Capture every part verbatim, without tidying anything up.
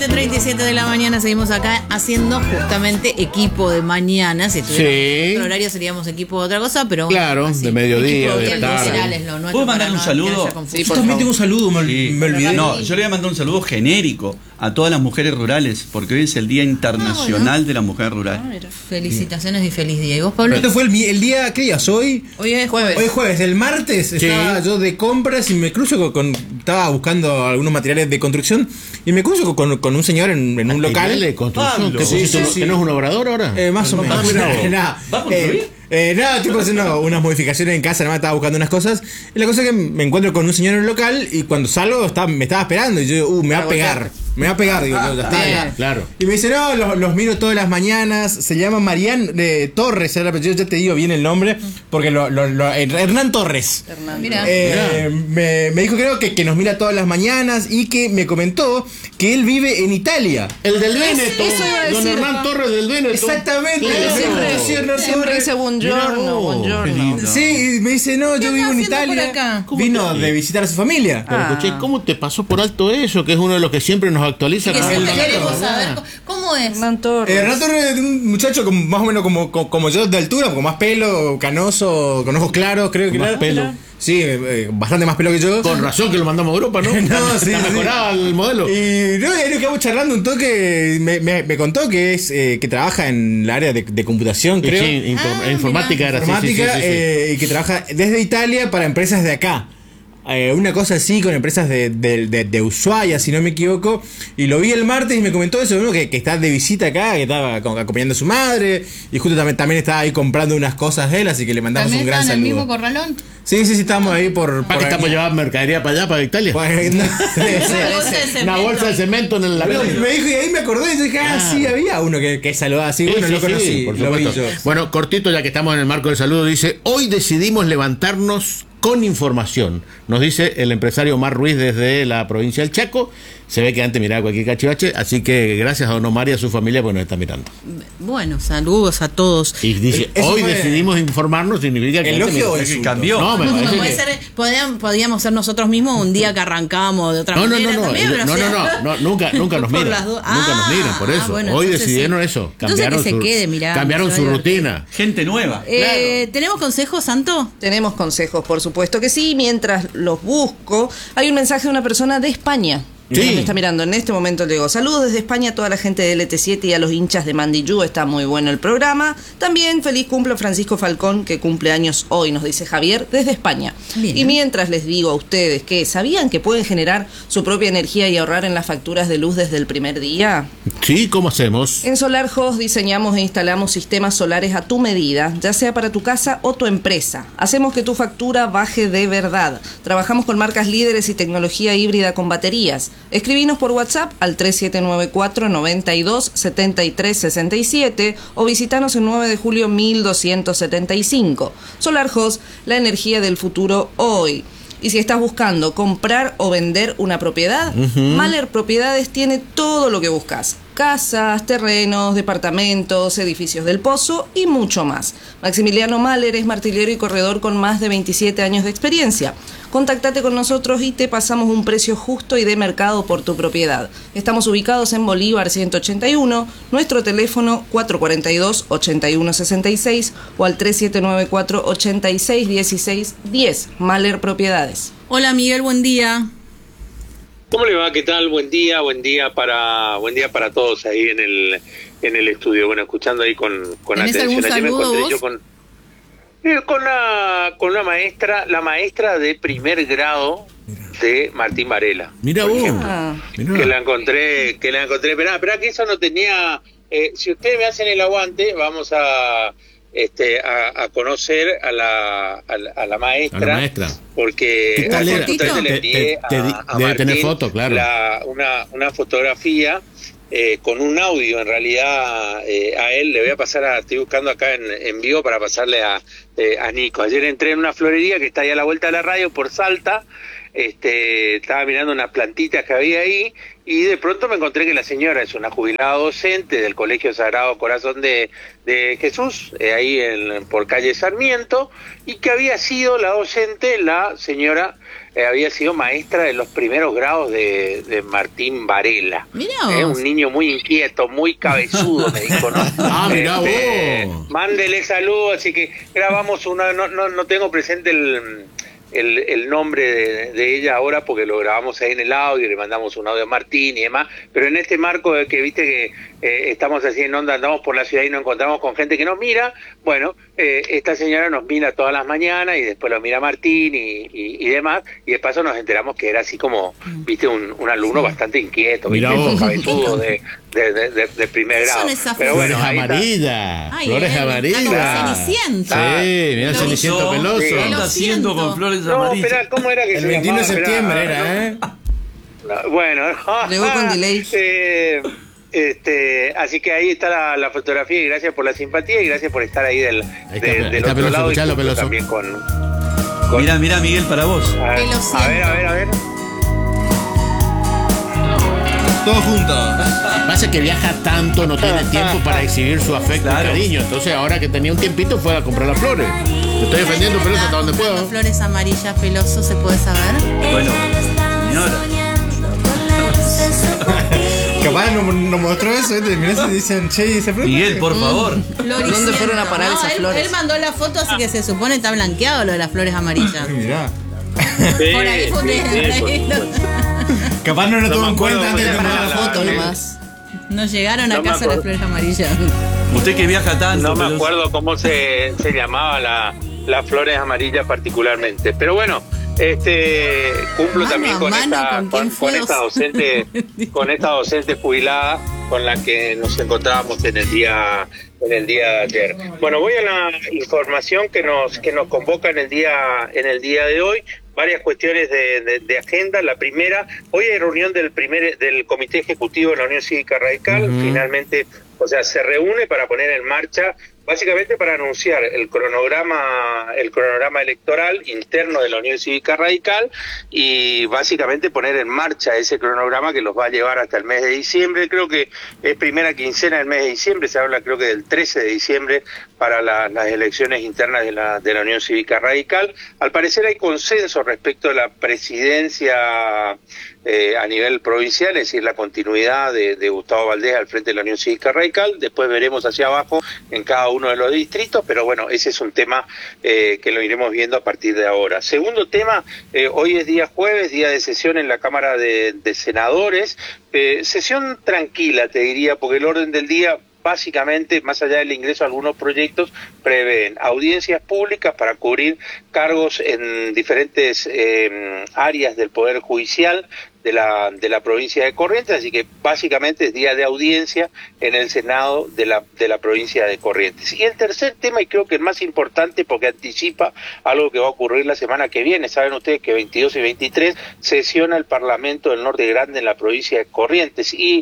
siete treinta y siete de la mañana seguimos acá haciendo justamente equipo de mañana. Si estuviéramos en otro horario seríamos equipo de otra cosa, pero claro, así, de mediodía, de tarde. ¿Puedo mandar un saludo? Sí, yo también tengo un saludo, me, sí. me olvidé. No, yo le voy a mandar un saludo genérico a todas las mujeres rurales, porque hoy es el Día Internacional ah, bueno. de la Mujer Rural. Ah, felicitaciones Bien. y feliz día. ¿Y vos, Pablo? Este fue el, el día, ¿qué día es hoy? Hoy es jueves. Hoy es jueves. El martes sí. estaba yo de compras y me cruzo con, con... Estaba buscando algunos materiales de construcción y me cruzo con, con un señor en, en un local. de construcción? ¿Que sí, sí, sí. ¿No es un obrador ahora? Eh, más o menos. ¿Va a construir? Eh, Eh, nada, tipo haciendo unas modificaciones en casa, nada más estaba buscando unas cosas. Y la cosa es que me encuentro con un señor en el local y cuando salgo estaba, me estaba esperando y yo, uh, me va a pegar. Me va a pegar, digo, ah, ya está. bien. Claro. Y me dice, no, los, los miro todas las mañanas. Se llama Marián eh, Torres, era el apellido, ya te digo bien el nombre, porque lo, lo, lo Hernán Torres. Hernán, mira. Eh, me, me dijo, creo que, que nos mira todas las mañanas y que me comentó que él vive en Italia. El del Véneto, eso iba a decir, don Hernán Torres del Véneto. Exactamente. Claro. Siempre, siempre, siempre dice buongiorno, buongiorno. Sí, y me dice, no, yo vivo en Italia. Vino te... de visitar a su familia. Pero Ah. escuché, ¿cómo te pasó por alto eso? Que es uno de los que siempre nos actualiza. Que con siempre el... queremos saber cómo es. Hernán Torres. Eh, Hernán Torres es un muchacho como, más o menos como, como, como yo de altura, con más pelo, canoso, con ojos claros, creo que Más era. pelo. Sí, eh, bastante más pelo que yo. Con razón que lo mandamos a Europa, ¿no? No, sí, Está sí. mejorado el modelo. Y no, y ahí nos quedamos charlando un toque. Me, me, me contó que es eh, que trabaja en el área de, de computación, creo. Sí, inform- Ah, informática era. Informática, sí, sí, sí, sí. eh, y que trabaja desde Italia para empresas de acá. Eh, una cosa así con empresas de, de, de, de Ushuaia, si no me equivoco. Y lo vi el martes y me comentó eso, ¿no? que, que está de visita acá, que estaba como acompañando a su madre. Y justo también, también estaba ahí comprando unas cosas él, así que le mandamos un gran ¿También saludo. en el mismo corralón? Sí, sí, sí, estamos ahí por... ¿Para por qué estamos llevando mercadería para allá, para Italia? Pues, no, debe ser. Una bolsa de cemento en el avión. Me dijo y ahí me acordé y dije, ah, sí, había uno que, que saludaba así. Sí, Bueno, sí, lo conocí, sí, por lo vi supuesto. yo. Bueno, cortito, ya que estamos en el marco del saludo, dice: hoy decidimos levantarnos con información. Nos dice el empresario Omar Ruiz desde la provincia del Chaco. Se ve que antes miraba cualquier cachivache, así que gracias a don Omar y a su familia, pues nos está mirando. Bueno, saludos a todos. Y dice, Eso hoy fue... decidimos informarnos, significa que ¿Elogio o antes insulto? cambió. No, me No, parece puede que... ser, podíamos, podíamos ser nosotros mismos un día que arrancábamos de otra No, no, manera no, no, también, no, pero, no, o sea, no, no, nunca, nunca nos por miran, las do- nunca nos Ah, miran, por eso. ah, bueno, hoy entonces decidieron sí. eso, Entonces cambiaron, que se su, quede mirando, cambiaron se su va a rutina. Gente nueva. Eh, ¿Tenemos consejos, Santo? Tenemos consejos, por supuesto que sí. Mientras los busco, hay un mensaje de una persona de España. Sí. Me está mirando en este momento, le digo, saludos desde España a toda la gente de L T siete y a los hinchas de Mandiyú, está muy bueno el programa. También feliz cumple a Francisco Falcón, que cumple años hoy, nos dice Javier, desde España. Bien. Y mientras les digo a ustedes que, ¿sabían que pueden generar su propia energía y ahorrar en las facturas de luz desde el primer día? Sí, ¿cómo hacemos? En Solar Host diseñamos e instalamos sistemas solares a tu medida, ya sea para tu casa o tu empresa. Hacemos que tu factura baje de verdad. Trabajamos con marcas líderes y tecnología híbrida con baterías. Escribinos por WhatsApp al tres siete nueve cuatro, noventa y dos, setenta y tres sesenta y siete o visitanos en nueve de julio mil doscientos setenta y cinco. Solar Host, la energía del futuro hoy. Y si estás buscando comprar o vender una propiedad, uh-huh. Mahler Propiedades tiene todo lo que buscas. Casas, terrenos, departamentos, edificios del Pozo y mucho más. Maximiliano Mahler es martillero y corredor con más de veintisiete años de experiencia. Contáctate con nosotros y te pasamos un precio justo y de mercado por tu propiedad. Estamos ubicados en Bolívar ciento ochenta y uno, nuestro teléfono cuatro cuatro dos, ocho uno seis seis o al tres siete nueve cuatro, ocho seis uno seis uno cero. Mahler Propiedades. Hola Miguel, buen día. ¿Cómo le va? ¿Qué tal? Buen día, buen día para buen día para todos ahí en el en el estudio. Bueno, escuchando ahí con, con ¿Tenés atención. algún Ayer me saludo encontré vos? yo con eh, con una con una maestra, la maestra de primer grado de Martín Varela. Mira por vos, ejemplo, Ah. mirá. que la encontré, que la encontré. Esperá, esperá que eso no tenía. Eh, si ustedes me hacen el aguante, vamos a este a, a conocer a la, a la a la maestra. A la maestra. Porque ¿Qué tal era? justamente le Te- envié te- te di- a, a debe tener Martín foto, claro. la- una, una fotografía eh, con un audio en realidad eh, a él. Le voy a pasar a, estoy buscando acá en, en vivo para pasarle a, eh, a Nico. Ayer entré en una florería que está ahí a la vuelta de la radio por Salta, este, estaba mirando unas plantitas que había ahí y de pronto me encontré que la señora es una jubilada docente del Colegio Sagrado Corazón de, de Jesús, eh, ahí en, por calle Sarmiento, y que había sido la docente, la señora eh, había sido maestra de los primeros grados de, de Martín Varela. Mirá Eh, vos. un niño muy inquieto, muy cabezudo, me dijo, ¿no? Ah, mirá Este, vos. Mándele saludos, así que grabamos una, no, no, no tengo presente el... El, el nombre de, de ella ahora porque lo grabamos ahí en el audio y le mandamos un audio a Martín y demás, pero en este marco de que viste que eh, estamos así en onda, andamos por la ciudad y nos encontramos con gente que nos mira, bueno, eh, esta señora nos mira todas las mañanas y después lo mira Martín y, y, y demás, y de paso nos enteramos que era así como, viste, un, un alumno bastante inquieto, Mirá viste, vos. cabezudo de, de, de, de, de primer ¿Qué son grado. esas Pero Flores bueno, ahí está. amarillas. Ay, Flores eh, amarillas. está como Cenicienta. Sí, mirá el Peloso. Ceniciento peloso. ¿Qué Sí. anda Lo haciendo siento. con flores No, amarillas? espera, ¿cómo era que El se veintiuno de llamaba? septiembre Esperá, era, ¿eh? no, bueno, Llegó con delay. eh, este, así que ahí está la, la fotografía y gracias por la simpatía y gracias por estar ahí del, Ahí está, de- ahí del está otro Peloso, lado y escuchalo, justo Peloso. también con, con- Mirá, mirá, Miguel, para vos. a, ver, Que lo a ver, a siento. ver, a ver. Todos juntos. Pasa que viaja tanto, no tiene tiempo para exhibir su afecto Claro. y cariño. Entonces, ahora que tenía un tiempito, fue a comprar las flores. Te estoy defendiendo, Peloso, hasta donde Comprando puedo. flores amarillas, Peloso, ¿se puede saber? Bueno, señora. Capaz nos no mostró eso, ¿eh? Mirá si dicen, che, ¿y esa flor? Miguel, por favor. Floricienta. ¿Dónde fueron a parar No, esas él, flores? Él mandó la foto, así que se supone está blanqueado lo de las flores amarillas. Mirá. Por ahí fue un sí, sí, por- Capaz no nos No tomó me en cuenta acuerdo antes de cómo se tomar llama la la- foto. Foto sí. nomás. No llegaron a No me casa las acuerdo. flores amarillas. Usted que viaja tanto. No me Peloso. acuerdo cómo se, se llamaba la, las flores amarillas particularmente. Pero bueno, este cumplo Mano también a con mano, esta, ¿con con, quién fue? con esta docente, con esta docente jubilada con la que nos encontrábamos en el día en el día de ayer. Bueno, voy a la información que nos que nos convoca en el día en el día de hoy. Varias cuestiones de, de, de agenda. La primera, hoy hay reunión del primer del Comité Ejecutivo de la Unión Cívica Radical. Ujú. Finalmente, o sea, se reúne para poner en marcha, básicamente para anunciar el cronograma, el cronograma electoral interno de la Unión Cívica Radical y básicamente poner en marcha ese cronograma que los va a llevar hasta el mes de diciembre. Creo que es primera quincena del mes de diciembre, se habla creo que del trece de diciembre para la, las elecciones internas de la, de la Unión Cívica Radical. Al parecer hay consenso respecto a la presidencia eh, a nivel provincial, es decir, la continuidad de, de Gustavo Valdés al frente de la Unión Cívica Radical. Después veremos hacia abajo en cada uno de los distritos, pero bueno, ese es un tema eh, que lo iremos viendo a partir de ahora. Segundo tema, eh, hoy es día jueves, día de sesión en la Cámara de, de Senadores. Eh, sesión tranquila, te diría, porque el orden del día, básicamente, más allá del ingreso a algunos proyectos, prevén audiencias públicas para cubrir cargos en diferentes eh, áreas del Poder Judicial de la, de la provincia de Corrientes, así que básicamente es día de audiencia en el Senado de la, de la provincia de Corrientes. Y el tercer tema, y creo que el más importante porque anticipa algo que va a ocurrir la semana que viene, saben ustedes que veintidós y veintitrés sesiona el Parlamento del Norte Grande en la provincia de Corrientes, y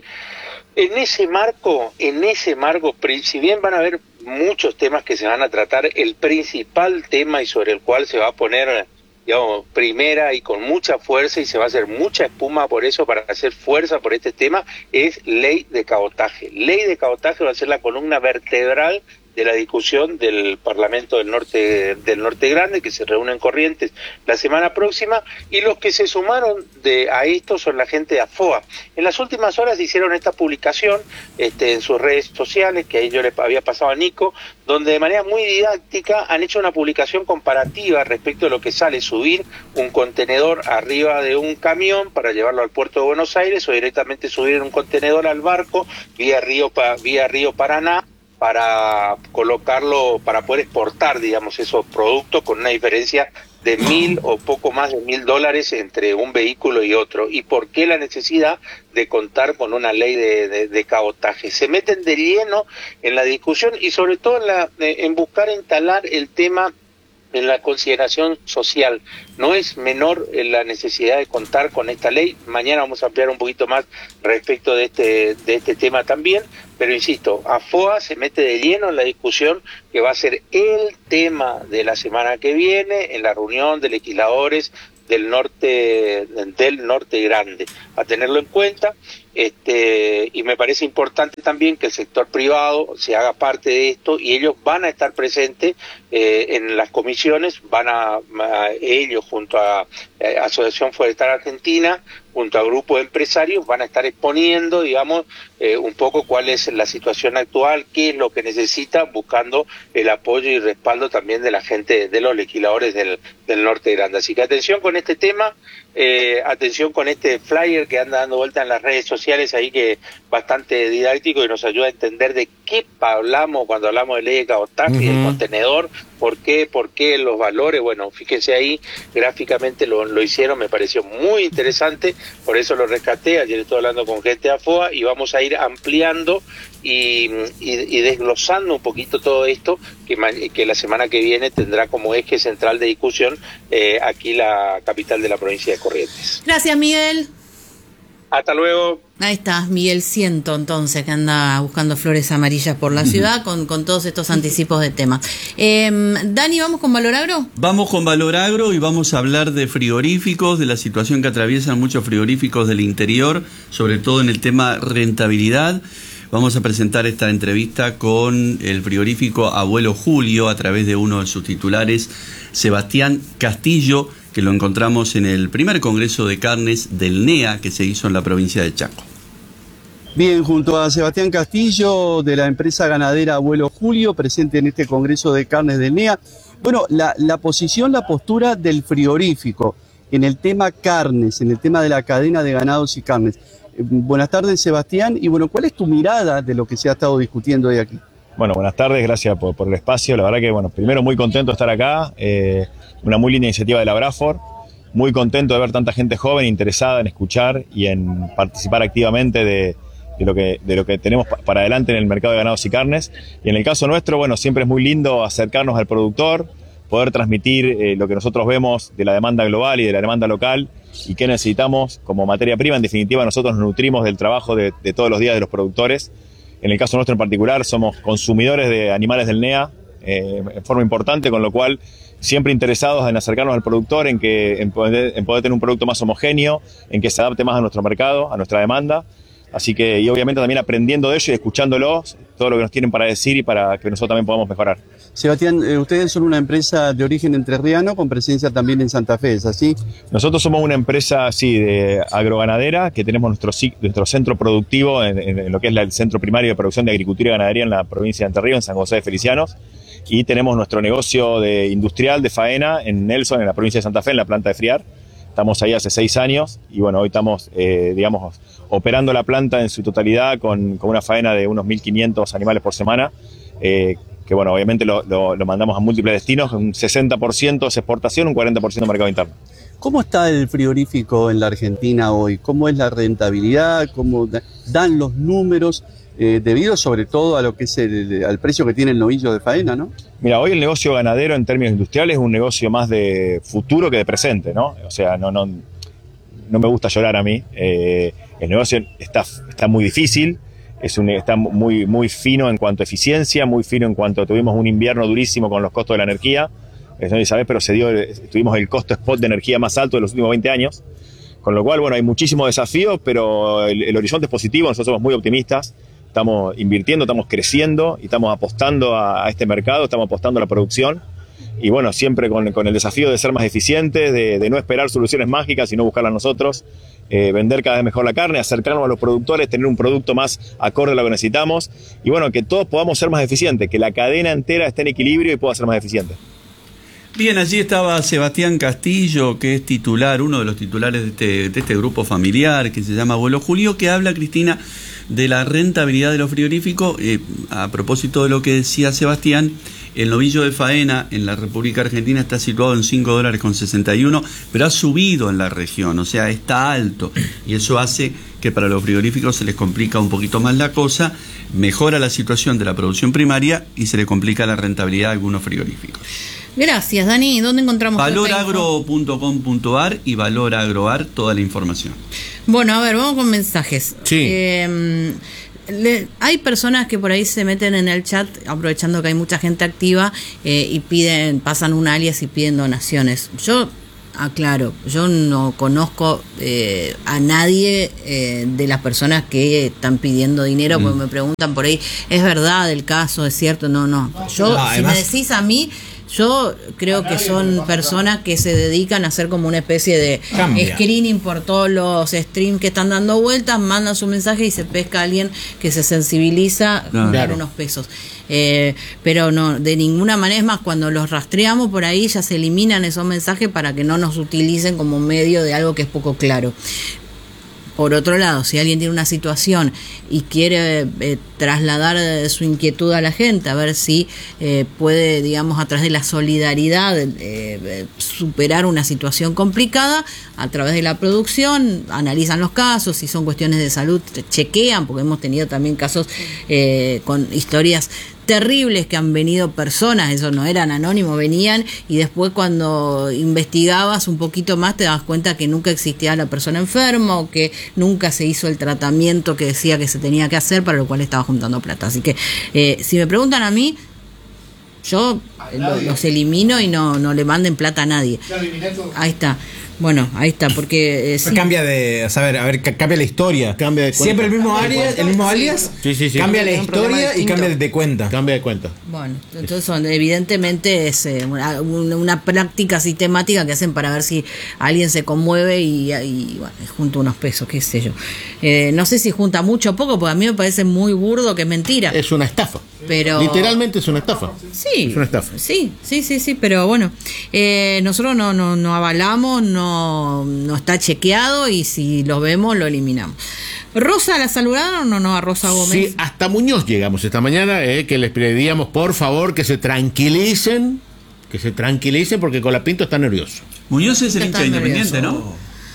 en ese marco, en ese marco, si bien van a haber muchos temas que se van a tratar, el principal tema y sobre el cual se va a poner, digamos, primera y con mucha fuerza y se va a hacer mucha espuma por eso, para hacer fuerza por este tema, es ley de cabotaje. Ley de cabotaje va a ser la columna vertebral de la discusión del Parlamento del Norte del Norte Grande, que se reúne en Corrientes la semana próxima, y los que se sumaron de a esto son la gente de AFOA. En las últimas horas hicieron esta publicación este, en sus redes sociales, que ahí yo le había pasado a Nico, donde de manera muy didáctica han hecho una publicación comparativa respecto a lo que sale subir un contenedor arriba de un camión para llevarlo al puerto de Buenos Aires, o directamente subir un contenedor al barco vía Río, vía Río Paraná, para colocarlo, para poder exportar, digamos, esos productos con una diferencia de mil o poco más de mil dólares entre un vehículo y otro. ¿Y por qué la necesidad de contar con una ley de, de, de cabotaje? Se meten de lleno en la discusión y sobre todo en, la, en buscar instalar el tema en la consideración social. No es menor la necesidad de contar con esta ley. Mañana vamos a ampliar un poquito más respecto de este de este tema también, pero insisto, AFOA se mete de lleno en la discusión que va a ser el tema de la semana que viene en la reunión de legisladores del norte del norte grande, a tenerlo en cuenta. Este, y me parece importante también que el sector privado se haga parte de esto, y ellos van a estar presentes eh, en las comisiones, van a, a ellos junto a, a Asociación Forestal Argentina, junto a grupos de empresarios, van a estar exponiendo, digamos, eh, un poco cuál es la situación actual, qué es lo que necesita, buscando el apoyo y respaldo también de la gente, de los legisladores del, del norte grande. Así que atención con este tema, eh, atención con este flyer que anda dando vuelta en las redes sociales ahí, que es bastante didáctico y nos ayuda a entender de qué hablamos cuando hablamos de ley de cabotaje, uh-huh, y el contenedor, por qué, por qué los valores. Bueno, fíjense ahí, gráficamente lo, lo hicieron, me pareció muy interesante, por eso lo rescaté. Ayer estuve hablando con gente de AFOA y vamos a ir ampliando y, y, y desglosando un poquito todo esto, que, que la semana que viene tendrá como eje central de discusión eh, aquí la capital de la provincia de Corrientes. Gracias, Miguel. Hasta luego. Ahí está, Miguel Ciento, entonces, que anda buscando flores amarillas por la uh-huh. ciudad con, con todos estos anticipos de temas. Eh, Dani, ¿vamos con Valor Agro? Vamos con Valor Agro y vamos a hablar de frigoríficos, de la situación que atraviesan muchos frigoríficos del interior, sobre todo en el tema rentabilidad. Vamos a presentar esta entrevista con el frigorífico Abuelo Julio a través de uno de sus titulares, Sebastián Castillo, que lo encontramos en el primer Congreso de Carnes del N E A que se hizo en la provincia de Chaco. Bien, junto a Sebastián Castillo de la empresa ganadera Abuelo Julio, presente en este Congreso de Carnes del N E A. Bueno, la, la posición, la postura del frigorífico en el tema carnes, en el tema de la cadena de ganados y carnes. Eh, buenas tardes, Sebastián, y bueno, ¿cuál es tu mirada de lo que se ha estado discutiendo hoy aquí? Bueno, buenas tardes, gracias por, por el espacio. La verdad que, bueno, primero muy contento de estar acá, eh, una muy linda iniciativa de la Braford, muy contento de ver tanta gente joven interesada en escuchar y en participar activamente de, de, lo, que, de lo que tenemos para adelante en el mercado de ganados y carnes. Y en el caso nuestro, bueno, siempre es muy lindo acercarnos al productor, poder transmitir eh, lo que nosotros vemos de la demanda global y de la demanda local y qué necesitamos como materia prima. En definitiva, nosotros nos nutrimos del trabajo de, de todos los días de los productores. En el caso nuestro en particular, somos consumidores de animales del N E A eh, en forma importante, con lo cual siempre interesados en acercarnos al productor, en, que, en, poder, en poder tener un producto más homogéneo, en que se adapte más a nuestro mercado, a nuestra demanda. Así que, y obviamente también aprendiendo de ellos y escuchándolos, todo lo que nos tienen para decir y para que nosotros también podamos mejorar. Sebastián, eh, ustedes son una empresa de origen entrerriano con presencia también en Santa Fe, ¿es así? Nosotros somos una empresa, sí, de agroganadera, que tenemos nuestro, nuestro centro productivo en, en lo que es la, el Centro Primario de Producción de Agricultura y Ganadería en la provincia de Entre Ríos, en San José de Felicianos, y tenemos nuestro negocio de industrial de faena en Nelson, en la provincia de Santa Fe, en la planta de Friar. Estamos ahí hace seis años y bueno, hoy estamos, eh, digamos, operando la planta en su totalidad con, con una faena de unos mil quinientos animales por semana, eh, que bueno, obviamente lo, lo, lo mandamos a múltiples destinos, un sesenta por ciento es exportación, un cuarenta por ciento mercado interno. ¿Cómo está el frigorífico en la Argentina hoy? ¿Cómo es la rentabilidad? ¿Cómo dan los números? Eh, debido sobre todo a lo que es el, al precio que tiene el novillo de faena, ¿no? Mira, hoy el negocio ganadero en términos industriales es un negocio más de futuro que de presente, ¿no? O sea, no, no, no me gusta llorar a mí. Eh, el negocio está, está muy difícil, es un, está muy, muy fino en cuanto a eficiencia, muy fino en cuanto a tuvimos un invierno durísimo con los costos de la energía, no sabés, pero se dio, tuvimos el costo spot de energía más alto de los últimos veinte años, con lo cual, bueno, hay muchísimos desafíos, pero el, el horizonte es positivo, nosotros somos muy optimistas. Estamos invirtiendo, estamos creciendo y estamos apostando a, a este mercado, estamos apostando a la producción y bueno, siempre con, con el desafío de ser más eficientes, de, de no esperar soluciones mágicas, sino buscarlas nosotros, eh, vender cada vez mejor la carne, acercarnos a los productores, tener un producto más acorde a lo que necesitamos y bueno, que todos podamos ser más eficientes, que la cadena entera esté en equilibrio y pueda ser más eficiente. Bien, allí estaba Sebastián Castillo, que es titular, uno de los titulares de este, de este grupo familiar que se llama Abuelo Julio, que habla, Cristina, de la rentabilidad de los frigoríficos. Eh, a propósito de lo que decía Sebastián, el novillo de faena en la República Argentina está situado en cinco dólares con sesenta y uno, pero ha subido en la región, o sea, está alto, y eso hace que para los frigoríficos se les complica un poquito más la cosa, mejora la situación de la producción primaria y se le complica la rentabilidad a algunos frigoríficos. Gracias, Dani. ¿Dónde encontramos? valor agro punto com punto a r y Valor Agroar, toda la información. Bueno, a ver, vamos con mensajes. Sí. Eh, le, hay personas que por ahí se meten en el chat, aprovechando que hay mucha gente activa, eh, y piden, pasan un alias y piden donaciones. Yo aclaro, yo no conozco eh, a nadie eh, de las personas que están pidiendo dinero, porque mm. me preguntan por ahí, ¿es verdad el caso? ¿Es cierto? No, no. Yo, no, además, si me decís a mí, yo creo que son personas que se dedican a hacer como una especie de Cambia. screening por todos los streams que están dando vueltas, mandan su mensaje y se pesca a alguien que se sensibiliza con claro. unos pesos. Eh, pero no, de ninguna manera, es más, cuando los rastreamos por ahí ya se eliminan esos mensajes para que no nos utilicen como medio de algo que es poco claro. Por otro lado, si alguien tiene una situación y quiere eh, trasladar eh, su inquietud a la gente, a ver si eh, puede, digamos, a través de la solidaridad eh, eh, superar una situación complicada, a través de la producción, analizan los casos, si son cuestiones de salud, chequean, porque hemos tenido también casos eh, con historias terribles que han venido personas, eso no eran anónimos, venían y después cuando investigabas un poquito más te dabas cuenta que nunca existía la persona enferma o que nunca se hizo el tratamiento que decía que se tenía que hacer, para lo cual estaba juntando plata. Así que eh, si me preguntan a mí, yo lo, los elimino y no, no le manden plata a nadie. Ahí está. Bueno, ahí está, porque eh, sí. cambia de, a ver, a ver, cambia la historia. Cambia de cuenta. Siempre el mismo alias, el mismo alias. Sí, sí, sí. Cambia la historia y cambia de cuenta. Cambia de cuenta. Bueno, entonces son, evidentemente es eh, una, una práctica sistemática que hacen para ver si alguien se conmueve y, y bueno, junta unos pesos, qué sé yo. Eh, no sé si junta mucho o poco, porque a mí me parece muy burdo que es mentira. Es una estafa. Pero literalmente es una estafa. Sí, es una estafa. Sí, sí, sí, sí, pero bueno, eh, nosotros no, no, no avalamos, no, no está chequeado y si lo vemos lo eliminamos. ¿Rosa la saludaron o no a Rosa Gómez? Sí, hasta Muñoz llegamos esta mañana, eh, que les pedíamos por favor que se tranquilicen, que se tranquilicen porque Colapinto está nervioso. Muñoz es el hincha de Independiente, ¿no?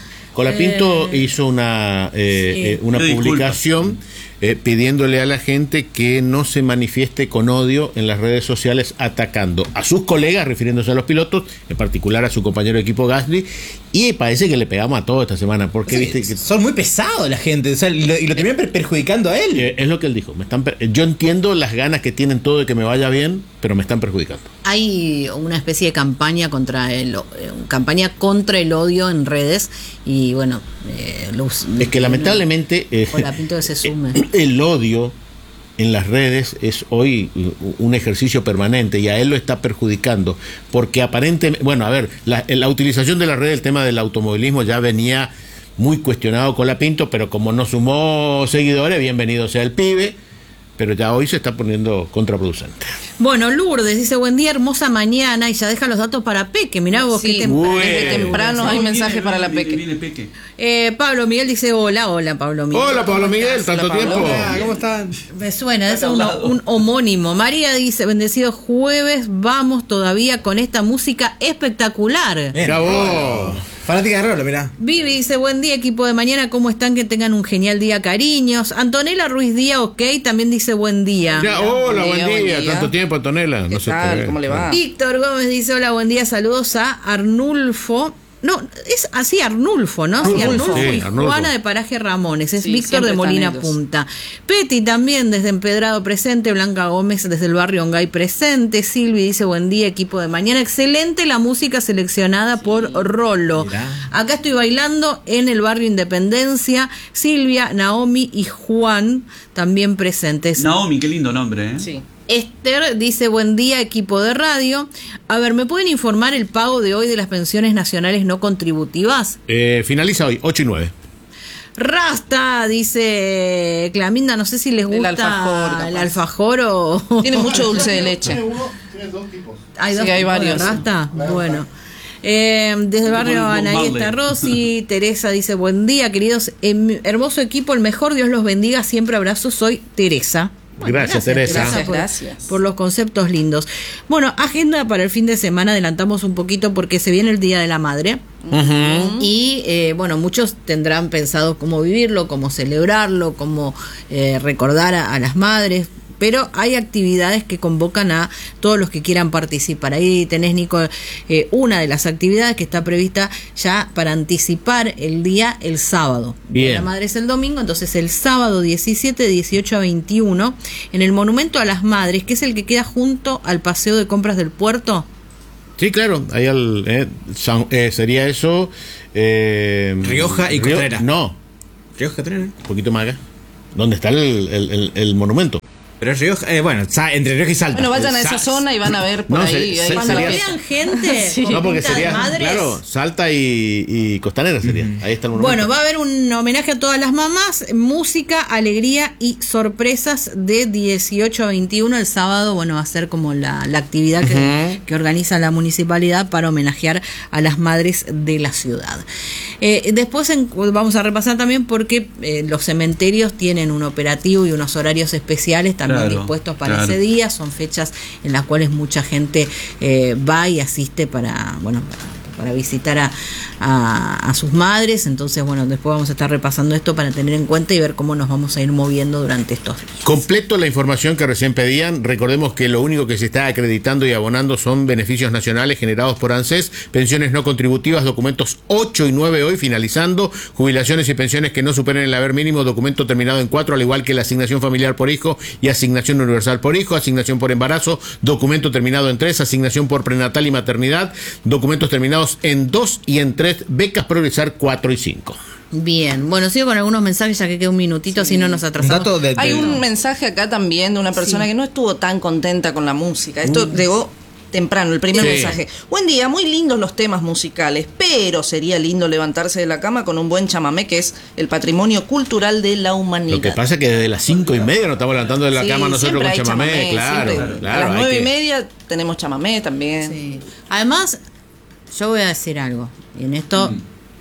Colapinto eh, hizo una, eh, sí. eh, una publicación eh, pidiéndole a la gente que no se manifieste con odio en las redes sociales, atacando a sus colegas, refiriéndose a los pilotos, en particular a su compañero de equipo Gasly, y parece que le pegamos a todo esta semana, porque sí, viste que son muy pesados la gente, o sea, y lo, y lo terminan per perjudicando a él. Eh, es lo que él dijo, me están per yo entiendo las ganas que tienen todo de que me vaya bien, pero me están perjudicando. Hay una especie de campaña contra el eh, campaña contra el odio en redes y bueno, eh, los, es que lamentablemente eh, Colapinto que se sume. El odio en las redes es hoy un ejercicio permanente y a él lo está perjudicando porque aparentemente, bueno, a ver, la, la utilización de la red, el tema del automovilismo ya venía muy cuestionado con Colapinto, pero como no sumó seguidores, bienvenido sea el pibe, pero ya hoy se está poniendo contraproducente. Bueno, Lourdes dice, buen día, hermosa mañana, y ya deja los datos para Peque. Mirá vos, sí, qué temprano. Desde temprano hay mensaje para la Peque. Viene Peque. Eh, Pablo Miguel dice, hola, hola Pablo Miguel. Hola Pablo Miguel, tanto Hola, Pablo. tiempo. Hola, ¿cómo están? Me suena, es un, un homónimo. María dice, bendecido jueves, vamos todavía con esta música espectacular. Bravo. Fanática de Rolo, mirá. Vivi dice, buen día equipo de mañana, ¿cómo están? Que tengan un genial día, cariños. Antonella Ruiz Díaz, ok, también dice buen día. Ya, hola, buen día, buen día. tanto tiempo Antonella. ¿Qué No sé tal? qué. ¿Cómo le va? Víctor Gómez dice, hola, buen día, saludos a Arnulfo. No, es así Arnulfo, ¿no? Sí, Arnulfo Sí, y Arnulfo. Juana de Paraje Ramones. Es Sí, Víctor siempre de Molina están ellos. Punta. Peti también desde Empedrado presente. Blanca Gómez desde el barrio Ongay presente. Silvi dice buen día, equipo de mañana. Excelente la música seleccionada por Rolo. Mirá. Acá estoy bailando en el barrio Independencia. Silvia, Naomi y Juan también presentes. Naomi, qué lindo nombre, ¿eh? Sí. Esther dice, buen día equipo de radio. A ver, ¿me pueden informar el pago de hoy de las pensiones nacionales no contributivas? Eh, finaliza hoy, ocho y nueve. Rasta, dice Claminda, no sé si les gusta alfajor, capaz. el alfajor o... Tiene mucho dulce de leche. Hay dos Sí, hay tipos de varios. Rasta. Bueno. Eh, desde el barrio Bob Anaí Marley. está Rosy. Teresa dice, buen día queridos, em, hermoso equipo, el mejor, Dios los bendiga, siempre abrazos, soy Teresa. Bueno, Gracias, Teresa. Gracias, por, gracias. por los conceptos lindos. Bueno, agenda para el fin de semana, adelantamos un poquito porque se viene el Día de la Madre. Uh-huh. Y eh, bueno, muchos tendrán pensado cómo vivirlo, cómo celebrarlo, cómo eh, recordar a, a las madres. Pero hay actividades que convocan a todos los que quieran participar. Ahí tenés, Nico, eh, una de las actividades que está prevista ya para anticipar el día el sábado. Bien. La Madre es el domingo, entonces el sábado diecisiete, de dieciocho a veintiuno, en el Monumento a las Madres, que es el que queda junto al Paseo de Compras del Puerto. Sí, claro, ahí al, eh, San- eh, sería eso. Eh, Rioja y Río- Costanera. No, Rioja, Costanera. un poquito más acá. ¿Dónde está el, el, el- el monumento? Pero es Rioja, eh, bueno, sa- entre Rioja y Salta. Bueno, vayan a esa Sa- zona y van a ver por No, ahí. se- ahí se- está Cuando la sería- fiesta. vean gente Sí. con No, porque pinta de sería, madres. claro, Salta y, y Costanera sería. Ahí está el monumento. Bueno, va a haber un homenaje a todas las mamás, música, alegría y sorpresas de dieciocho a veintiuno. El sábado, bueno, va a ser como la, la actividad que, que organiza la municipalidad para homenajear a las madres de la ciudad. Eh, después en- vamos a repasar también porque eh, los cementerios tienen un operativo y unos horarios especiales también Claro, dispuestos para claro. ese día. Son fechas en las cuales mucha gente eh, va y asiste para, bueno, para para visitar a, a, a sus madres. Entonces, bueno, después vamos a estar repasando esto para tener en cuenta y ver cómo nos vamos a ir moviendo durante estos días. Completo la información que recién pedían. Recordemos que lo único que se está acreditando y abonando son beneficios nacionales generados por ANSES, pensiones no contributivas, documentos ocho y nueve hoy finalizando, jubilaciones y pensiones que no superen el haber mínimo, documento terminado en cuatro, al igual que la asignación familiar por hijo y asignación universal por hijo, asignación por embarazo, documento terminado en tres, asignación por prenatal y maternidad, documentos terminados en dos y en tres, becas Progresar cuatro y cinco. Bien, bueno, sigo con algunos mensajes ya que queda un minutito, si no nos atrasamos. Dato de- Hay de- un mensaje acá también de una persona Sí. que no estuvo tan contenta con la música. Esto llegó temprano, el primer Sí. mensaje. Buen día, muy lindos los temas musicales, pero sería lindo levantarse de la cama con un buen chamamé, que es el patrimonio cultural de la humanidad. Lo que pasa es que desde las cinco y media nos estamos levantando de la Sí, cama nosotros siempre con hay chamamé, claro, siempre. claro. A las hay nueve y que- media tenemos chamamé también. Sí. Además, yo voy a decir algo, y en esto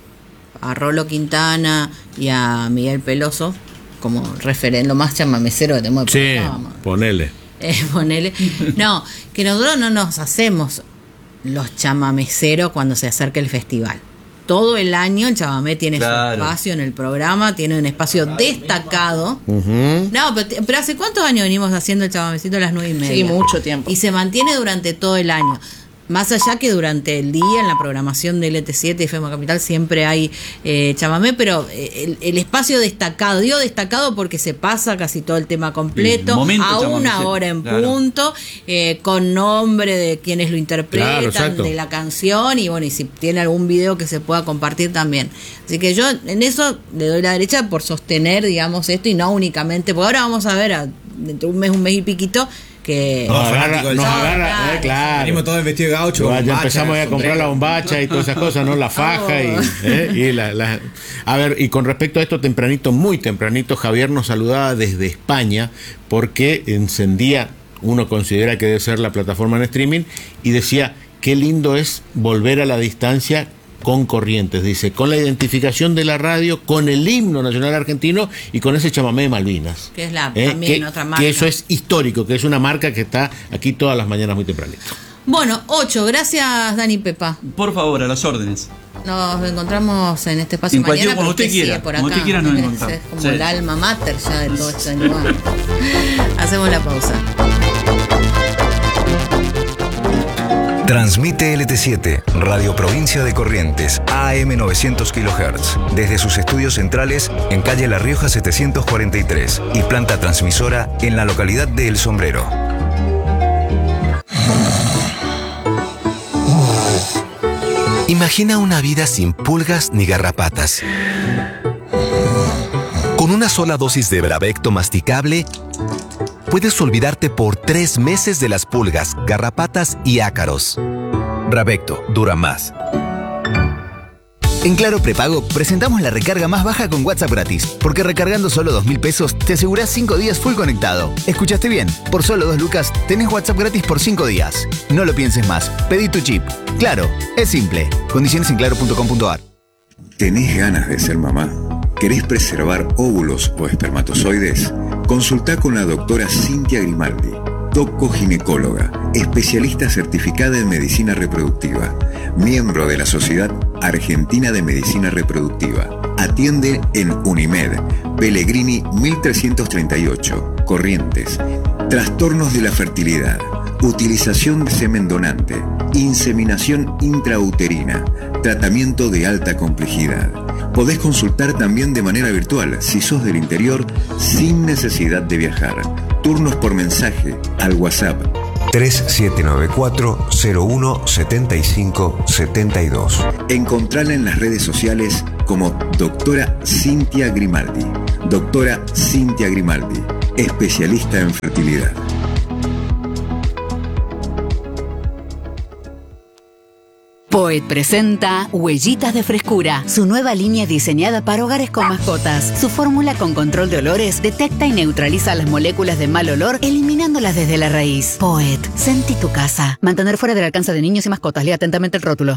a Rolo Quintana y a Miguel Peloso, como referente, lo más chamamecero que tenemos de Sí, programa. ponele. Eh, ponele. No, que nosotros no nos hacemos los chamameceros cuando se acerca el festival. Todo el año el chamamé tiene Claro. su espacio en el programa, tiene un espacio destacado. Ujú. No, pero, pero ¿hace cuántos años venimos haciendo el chamamecito a las nueve y media? Sí, mucho tiempo. Y se mantiene durante todo el año. Más allá que durante el día en la programación de L T siete y F M Capital siempre hay eh, chamamé, pero eh, el, el espacio destacado, digo destacado porque se pasa casi todo el tema completo, Sí, momento a una chamamecero, hora en claro. punto, eh, con nombre de quienes lo interpretan, Claro, exacto. de la canción y bueno, y si tiene algún video que se pueda compartir también. Así que yo en eso le doy la derecha por sostener, digamos, esto y no únicamente, porque ahora vamos a ver a, dentro de un mes, un mes y piquito, que... Nos No, agarra, fanático del nos chamamé. agarra, Claro. eh, claro. Venimos todos vestidos de gaucho. Ya con bombacha, empezamos ya a comprar sombrero. la bombacha y todas esas cosas, ¿no? La faja y, Oh. eh, y la, la- A ver, y con respecto a esto, tempranito, muy tempranito, Javier nos saludaba desde España porque encendía, uno considera que debe ser la plataforma en streaming, y decía, qué lindo es volver a la distancia con Corrientes, dice, con la identificación de la radio, con el himno nacional argentino y con ese chamamé de Malvinas. Que es la- Eh, también que, otra marca. que eso es histórico, que es una marca que está aquí todas las mañanas muy tempranito. Bueno, ocho, gracias Dani Pepa. Por favor, a las órdenes. Nos encontramos en este espacio En cualquier- mañana. cuando pero usted quiera, sigue por como acá. usted quiera nos Es encontramos. como Sí. el alma mater ya de todo este lugar. Hacemos la pausa. Transmite L T siete, Radio Provincia de Corrientes, A M novecientos kilohertz, desde sus estudios centrales en calle La Rioja setecientos cuarenta y tres y planta transmisora en la localidad de El Sombrero. Imagina una vida sin pulgas ni garrapatas. Con una sola dosis de Bravecto masticable, puedes olvidarte por tres meses de las pulgas, garrapatas y ácaros. Bravecto, dura más. En Claro Prepago presentamos la recarga más baja con WhatsApp gratis, porque recargando solo dos mil pesos te asegurás cinco días full conectado. ¿Escuchaste bien? Por solo dos lucas tenés WhatsApp gratis por cinco días. No lo pienses más, pedí tu chip. Claro, es simple. Condiciones en claro punto com punto a r. ¿Tenés ganas de ser mamá? ¿Querés preservar óvulos o espermatozoides? Consultá con la doctora Cintia Grimaldi, doco-ginecóloga, especialista certificada en medicina reproductiva, miembro de la Sociedad Argentina de Medicina Reproductiva. Atiende en Unimed, Pellegrini mil trescientos treinta y ocho, Corrientes. Trastornos de la fertilidad, utilización de semen donante, inseminación intrauterina, tratamiento de alta complejidad. Podés consultar también de manera virtual si sos del interior sin necesidad de viajar. Turnos por mensaje al WhatsApp tres siete nueve cuatro cero uno siete cinco siete dos. Encontrala en las redes sociales como Doctora Cintia Grimaldi. Doctora Cintia Grimaldi, especialista en fertilidad. Poet presenta Huellitas de Frescura, su nueva línea diseñada para hogares con mascotas. Su fórmula con control de olores detecta y neutraliza las moléculas de mal olor, eliminándolas desde la raíz. Poet, sentí tu casa. Mantener fuera del alcance de niños y mascotas. Lea atentamente el rótulo.